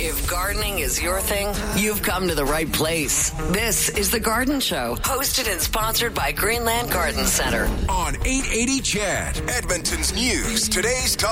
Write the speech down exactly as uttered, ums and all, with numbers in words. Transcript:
If gardening is your thing, you've come to the right place. This is The Garden Show, hosted and sponsored by Greenland Garden Center. On eight eighty C H E D, Edmonton's News, today's talk.